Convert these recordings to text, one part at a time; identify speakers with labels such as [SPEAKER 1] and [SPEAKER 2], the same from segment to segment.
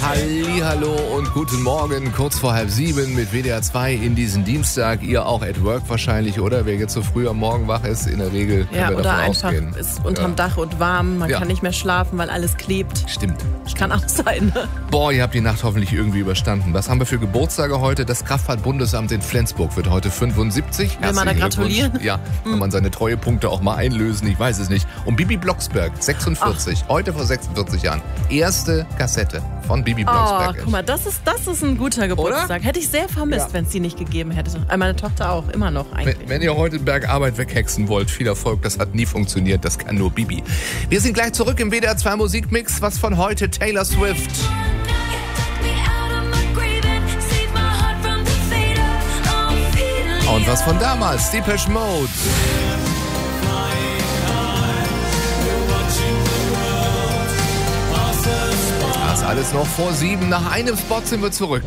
[SPEAKER 1] Hallihallo und guten Morgen, kurz vor 6:30 mit WDR 2 in diesen Dienstag. Ihr auch at work wahrscheinlich, oder? Wer jetzt so früh am Morgen wach ist, in der Regel können wir
[SPEAKER 2] oder
[SPEAKER 1] davon
[SPEAKER 2] einfach
[SPEAKER 1] ausgehen.
[SPEAKER 2] ist unterm Dach und warm, man kann nicht mehr schlafen, weil alles klebt.
[SPEAKER 1] Stimmt.
[SPEAKER 2] Kann auch sein. Ne?
[SPEAKER 1] Boah, ihr habt die Nacht hoffentlich irgendwie überstanden. Was haben wir für Geburtstage heute? Das Kraftfahrtbundesamt in Flensburg wird heute 75.
[SPEAKER 2] Will man da gratulieren?
[SPEAKER 1] Ja, kann man seine Treuepunkte auch mal einlösen, ich weiß es nicht. Und Bibi Blocksberg, 46, heute vor 46 Jahren. Erste Kassette von Bibi Blocksberg.
[SPEAKER 2] Guck mal, das ist ein guter Geburtstag. Oder? Hätte ich sehr vermisst, wenn es die nicht gegeben hätte. Meine Tochter auch, immer noch eigentlich.
[SPEAKER 1] Wenn ihr heute Bergarbeit weghexen wollt, viel Erfolg, das hat nie funktioniert, das kann nur Bibi. Wir sind gleich zurück im WDR 2 Musikmix, was von heute Taylor Swift. Und was von damals, Depeche Mode. Das alles noch vor 7. Nach einem Spot sind wir zurück.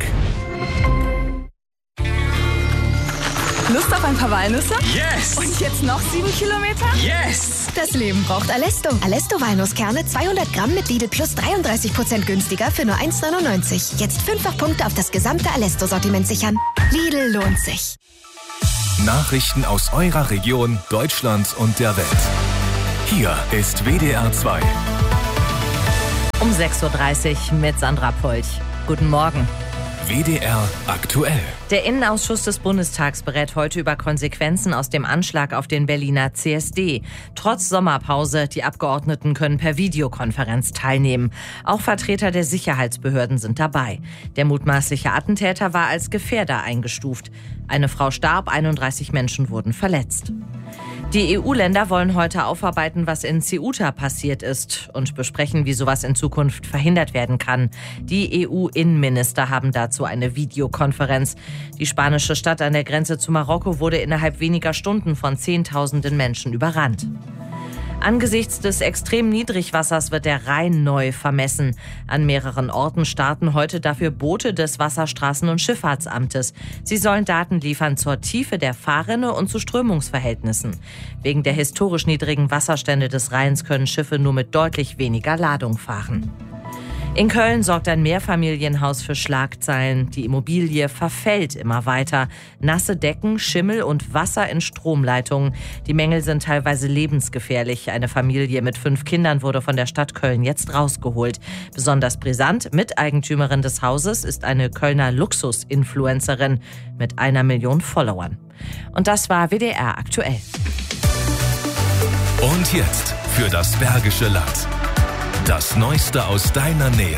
[SPEAKER 3] Lust auf ein paar Walnüsse?
[SPEAKER 4] Yes!
[SPEAKER 3] Und jetzt noch 7 Kilometer?
[SPEAKER 4] Yes!
[SPEAKER 3] Das Leben braucht Alesto. Alesto Walnusskerne, 200 Gramm mit Lidl Plus 33% günstiger für nur 1,99. Jetzt 5-fach Punkte auf das gesamte Alesto-Sortiment sichern. Lidl lohnt sich.
[SPEAKER 5] Nachrichten aus eurer Region, Deutschland und der Welt. Hier ist WDR 2.
[SPEAKER 6] Um 6.30 Uhr mit Sandra Polch. Guten Morgen.
[SPEAKER 5] WDR aktuell.
[SPEAKER 6] Der Innenausschuss des Bundestags berät heute über Konsequenzen aus dem Anschlag auf den Berliner CSD. Trotz Sommerpause, die Abgeordneten können per Videokonferenz teilnehmen. Auch Vertreter der Sicherheitsbehörden sind dabei. Der mutmaßliche Attentäter war als Gefährder eingestuft. Eine Frau starb, 31 Menschen wurden verletzt. Die EU-Länder wollen heute aufarbeiten, was in Ceuta passiert ist und besprechen, wie sowas in Zukunft verhindert werden kann. Die EU-Innenminister haben dazu eine Videokonferenz. Die spanische Stadt an der Grenze zu Marokko wurde innerhalb weniger Stunden von Zehntausenden Menschen überrannt. Angesichts des extremen Niedrigwassers wird der Rhein neu vermessen. An mehreren Orten starten heute dafür Boote des Wasserstraßen- und Schifffahrtsamtes. Sie sollen Daten liefern zur Tiefe der Fahrrinne und zu Strömungsverhältnissen. Wegen der historisch niedrigen Wasserstände des Rheins können Schiffe nur mit deutlich weniger Ladung fahren. In Köln sorgt ein Mehrfamilienhaus für Schlagzeilen. Die Immobilie verfällt immer weiter. Nasse Decken, Schimmel und Wasser in Stromleitungen. Die Mängel sind teilweise lebensgefährlich. Eine Familie mit 5 Kindern wurde von der Stadt Köln jetzt rausgeholt. Besonders brisant, Miteigentümerin des Hauses ist eine Kölner Luxus-Influencerin mit 1 Million Followern. Und das war WDR aktuell.
[SPEAKER 5] Und jetzt für das Bergische Land. Das Neueste aus deiner Nähe.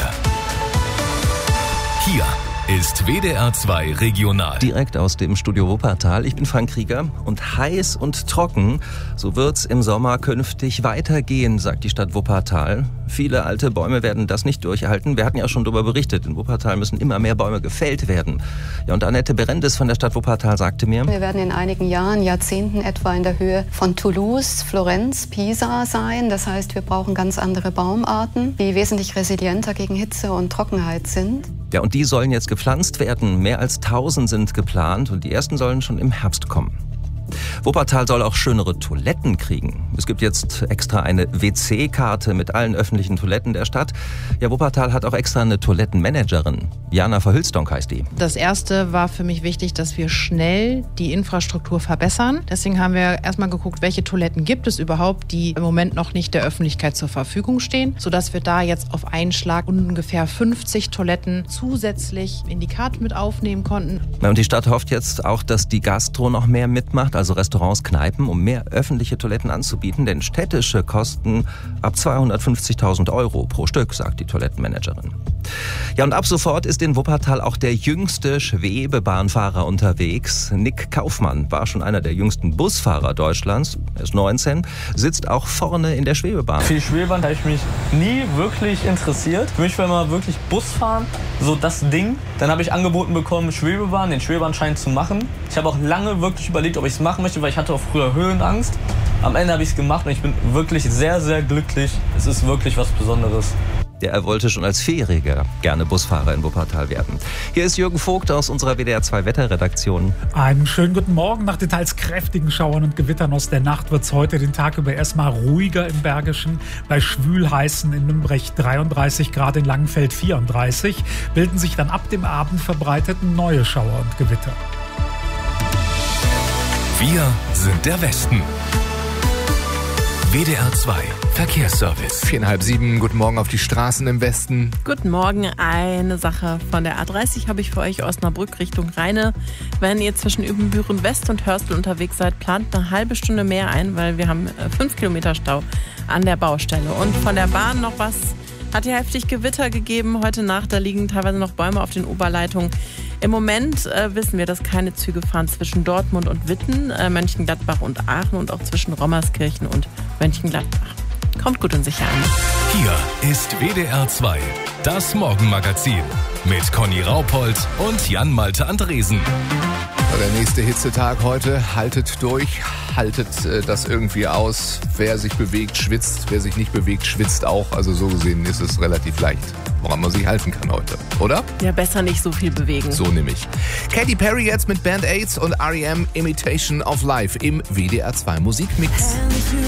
[SPEAKER 5] Hier ist WDR 2 Regional.
[SPEAKER 7] Direkt aus dem Studio Wuppertal. Ich bin Frank Krieger und heiß und trocken, so wird's im Sommer künftig weitergehen, sagt die Stadt Wuppertal. Viele alte Bäume werden das nicht durchhalten. Wir hatten ja schon darüber berichtet, in Wuppertal müssen immer mehr Bäume gefällt werden. Ja, und Annette Berendes von der Stadt Wuppertal sagte mir:
[SPEAKER 8] Wir werden in einigen Jahren, Jahrzehnten etwa in der Höhe von Toulouse, Florenz, Pisa sein. Das heißt, wir brauchen ganz andere Baumarten, die wesentlich resilienter gegen Hitze und Trockenheit sind.
[SPEAKER 7] Ja, und die sollen jetzt gepflanzt werden. Mehr als 1000 sind geplant und die ersten sollen schon im Herbst kommen. Wuppertal soll auch schönere Toiletten kriegen. Es gibt jetzt extra eine WC-Karte mit allen öffentlichen Toiletten der Stadt. Ja, Wuppertal hat auch extra eine Toilettenmanagerin. Jana Verhülstonk heißt die.
[SPEAKER 9] Das erste war für mich wichtig, dass wir schnell die Infrastruktur verbessern. Deswegen haben wir erstmal geguckt, welche Toiletten gibt es überhaupt, die im Moment noch nicht der Öffentlichkeit zur Verfügung stehen, sodass wir da jetzt auf einen Schlag ungefähr 50 Toiletten zusätzlich in die Karte mit aufnehmen konnten.
[SPEAKER 7] Ja, und die Stadt hofft jetzt auch, dass die Gastro noch mehr mitmacht, also Restaurants, Kneipen, um mehr öffentliche Toiletten anzubieten, denn städtische kosten ab 250.000 € pro Stück, sagt die Toilettenmanagerin. Ja, und ab sofort ist in Wuppertal auch der jüngste Schwebebahnfahrer unterwegs. Nick Kaufmann war schon einer der jüngsten Busfahrer Deutschlands. Er ist 19, sitzt auch vorne in der Schwebebahn.
[SPEAKER 10] Für die Schwebebahn habe ich mich nie wirklich interessiert. Für mich war immer wirklich Busfahren so das Ding. Dann habe ich angeboten bekommen, den Schwebebahnschein zu machen. Ich habe auch lange wirklich überlegt, ob ich es machen möchte, weil ich hatte auch früher Höhenangst. Am Ende habe ich es gemacht und ich bin wirklich sehr, sehr glücklich. Es ist wirklich was Besonderes.
[SPEAKER 7] Ja, er wollte schon als Vierjähriger gerne Busfahrer in Wuppertal werden. Hier ist Jürgen Vogt aus unserer WDR 2 Wetterredaktion.
[SPEAKER 4] Einen schönen guten Morgen. Nach den teils kräftigen Schauern und Gewittern aus der Nacht wird es heute den Tag über erstmal ruhiger im Bergischen. Bei Schwülheißen in Nümbrecht 33 Grad, in Langenfeld 34. Bilden sich dann ab dem Abend verbreitet neue Schauer und Gewitter.
[SPEAKER 5] Wir sind der Westen. WDR 2 Verkehrsservice.
[SPEAKER 1] 6:45, guten Morgen auf die Straßen im Westen.
[SPEAKER 2] Guten Morgen, eine Sache von der A30 habe ich für euch, Osnabrück Richtung Rheine. Wenn ihr zwischen Übenbüren West und Hörstel unterwegs seid, plant eine halbe Stunde mehr ein, weil wir haben 5 Kilometer Stau an der Baustelle. Und von der Bahn noch was, hat ja heftig Gewitter gegeben heute Nacht, da liegen teilweise noch Bäume auf den Oberleitungen. Im Moment wissen wir, dass keine Züge fahren zwischen Dortmund und Witten, Mönchengladbach und Aachen und auch zwischen Rommerskirchen und Mönchengladbach. Kommt gut und sicher an.
[SPEAKER 5] Hier ist WDR 2, das Morgenmagazin mit Conny Raupold und Jan-Malte Andresen.
[SPEAKER 1] Der nächste Hitzetag heute. Haltet durch, haltet das irgendwie aus. Wer sich bewegt, schwitzt. Wer sich nicht bewegt, schwitzt auch. Also so gesehen ist es relativ leicht, woran man sich halten kann heute, oder?
[SPEAKER 2] Ja, besser nicht so viel bewegen.
[SPEAKER 1] So nämlich. Katy Perry jetzt mit Band Aids und R.E.M. Imitation of Life im WDR 2 Musikmix.